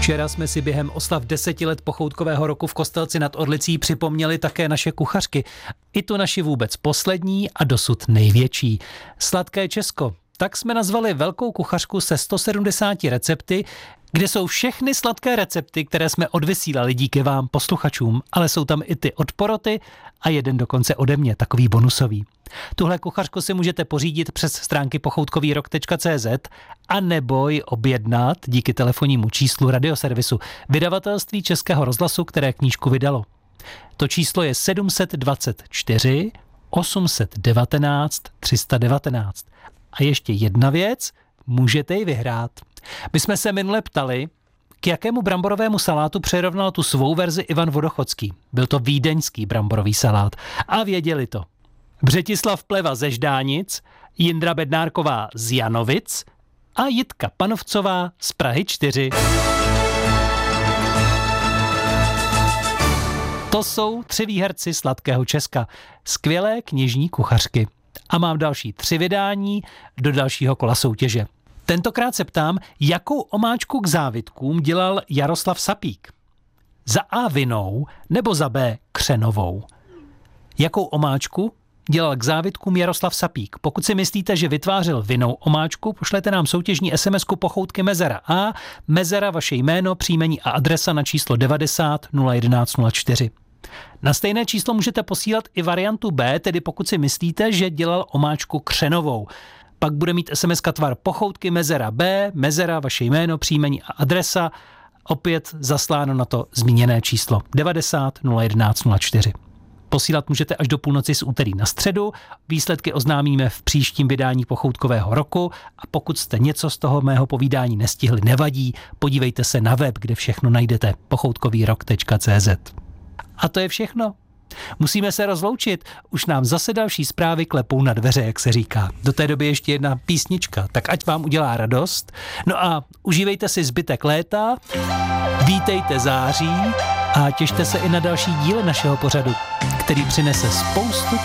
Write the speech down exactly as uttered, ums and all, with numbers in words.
Včera jsme si během oslav deseti let pochoutkového roku v Kostelci nad Orlicí připomněli také naše kuchařky. I tu naši vůbec poslední a dosud největší. Sladké Česko. Tak jsme nazvali velkou kuchařku se sto sedmdesáti recepty, kde jsou všechny sladké recepty, které jsme odvysílali díky vám posluchačům, ale jsou tam i ty od poroty a jeden dokonce ode mě, takový bonusový. Tuhle kuchařku si můžete pořídit přes stránky pochoutkový rok tečka cé zet a nebo ji objednat díky telefonnímu číslu radioservisu vydavatelství Českého rozhlasu, které knížku vydalo. To číslo je sedm set dvacet čtyři osm set devatenáct tři sta devatenáct. A ještě jedna věc, můžete ji vyhrát. My jsme se minule ptali, k jakému bramborovému salátu přirovnal tu svou verzi Ivan Vodochodský. Byl to vídeňský bramborový salát. A věděli to. Břetislav Pleva ze Ždánic, Jindra Bednárková z Janovic a Jitka Panovcová z Prahy čtyři. To jsou tři výherci Sladkého Česka. Skvělé knižní kuchařky. A mám další tři vydání do dalšího kola soutěže. Tentokrát se ptám, jakou omáčku k závitkům dělal Jaroslav Sapík? Za A vinou nebo za B křenovou? Jakou omáčku dělal k závitkům Jaroslav Sapík? Pokud si myslíte, že vytvářel vinnou omáčku, pošlete nám soutěžní SMSku pochoutky Mezera A, Mezera vaše jméno, příjmení a adresa na číslo devadesát nula jedenáct nula čtyři. Na stejné číslo můžete posílat i variantu B, tedy pokud si myslíte, že dělal omáčku křenovou. Pak bude mít es em eska tvar pochoutky Mezera B, Mezera, vaše jméno, příjmení a adresa, opět zasláno na to zmíněné číslo devadesát nula jedenáct nula čtyři. Posílat můžete až do půlnoci z úterý na středu, výsledky oznámíme v příštím vydání pochoutkového roku a pokud jste něco z toho mého povídání nestihli, nevadí, podívejte se na web, kde všechno najdete, pochoutkový rok tečka cé zet. A to je všechno. Musíme se rozloučit, už nám zase další zprávy klepou na dveře, jak se říká. Do té doby ještě jedna písnička, tak ať vám udělá radost. No a užívejte si zbytek léta, vítejte září a těšte se i na další díly našeho pořadu, který přinese spoustu